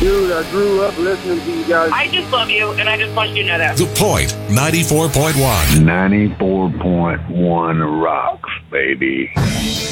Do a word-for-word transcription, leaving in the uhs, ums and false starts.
Dude, I grew up listening to you guys. I just love you, and I just want you to know that. The Point, ninety-four point one. ninety-four point one rocks, baby.